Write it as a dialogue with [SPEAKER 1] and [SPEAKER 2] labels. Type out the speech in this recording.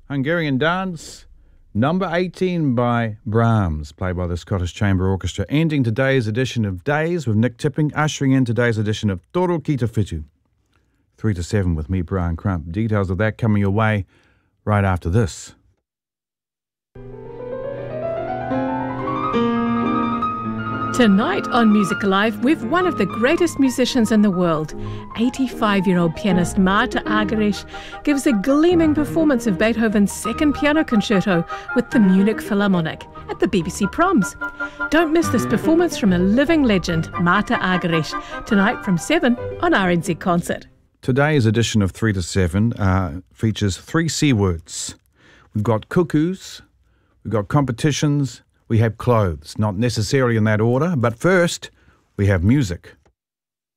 [SPEAKER 1] Hungarian Dance, number 18 by Brahms, played by the Scottish Chamber Orchestra, ending today's edition of Days with Nick Tipping, ushering in today's edition of Toro Kita Fitu. 3 to 7 with me, Brian Crump. Details of that coming your way right after this.
[SPEAKER 2] Tonight on Music Alive, we've one of the greatest musicians in the world. 85-year-old pianist Marta Argerich gives a gleaming performance of Beethoven's Second Piano Concerto with the Munich Philharmonic at the BBC Proms. Don't miss this performance from a living legend, Marta Argerich, tonight from 7 on RNZ Concert.
[SPEAKER 1] Today's edition of 3 to 7 features 3 C words. We've got cuckoos, we've got competitions, we have clothes, not necessarily in that order, but first we have music.